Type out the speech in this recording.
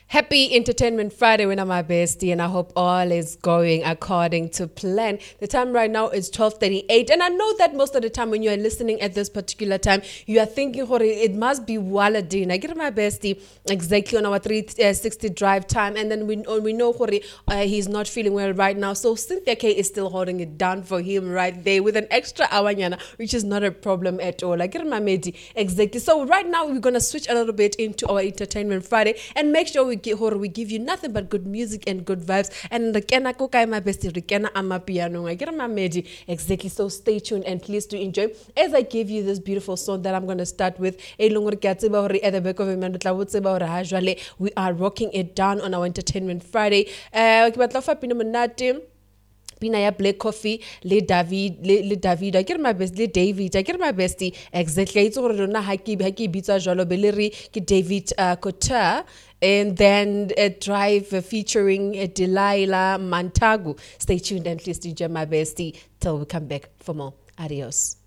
Happy Entertainment Friday when I'm my bestie, and I hope all is going according to plan. The time right now is 12:38, and I know that most of the time when you are listening at this particular time, you are thinking, it must be Waladin. I get my bestie exactly on our 360 drive time, and then we know he's not feeling well right now. So Cynthia K is still holding it down for him right there with an extra hour, which is not a problem at all. I get my medi exactly. So right now we're gonna switch a little bit into our Entertainment Friday and make sure we give you nothing but good music and good vibes. And the kena ko my best kena ama piano. I get my medi exactly. So stay tuned and please do enjoy as I give you this beautiful song that I'm gonna start with. At the back of we are rocking it down on our Entertainment Friday. Pina ya Black Coffee le David I get my best le David I get my bestie exactly it's gore rona ha ke bitsa jalo be le re ke David Couture, and then a drive featuring Delilah Mantagu. Stay tuned and please enjoy my bestie till we come back for more. Adios.